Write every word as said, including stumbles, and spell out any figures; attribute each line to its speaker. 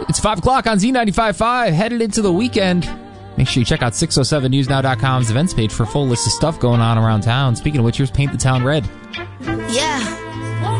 Speaker 1: It's five o'clock on Z ninety-five point five, headed into the weekend. Make sure you check out six oh seven news now dot com's events page for a full list of stuff going on around town. Speaking of which, here's Paint the Town Red.